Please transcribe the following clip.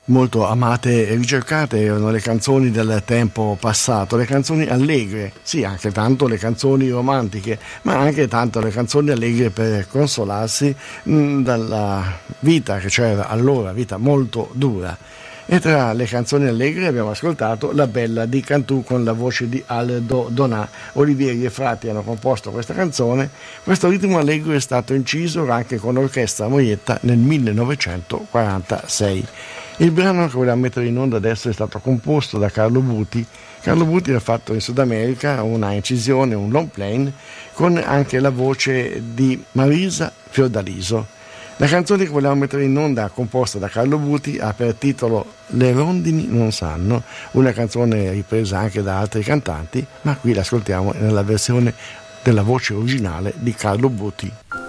molto amate e ricercate erano le canzoni del tempo passato, le canzoni allegre, sì, anche tanto le canzoni romantiche, ma anche tanto le canzoni allegre per consolarsi dalla vita che c'era allora, vita molto dura. E tra le canzoni allegre abbiamo ascoltato La Bella di Cantù con la voce di Aldo Donà. Olivieri e Frati hanno composto questa canzone. Questo ritmo allegro è stato inciso anche con l'Orchestra Moietta nel 1946. Il brano che vogliamo mettere in onda adesso è stato composto da Carlo Buti. Carlo Buti ha fatto in Sud America una incisione, un long plane, con anche la voce di Marisa Fiordaliso. La canzone che vogliamo mettere in onda, composta da Carlo Buti, ha per titolo Le rondini non sanno, una canzone ripresa anche da altri cantanti, ma qui l'ascoltiamo nella versione della voce originale di Carlo Buti.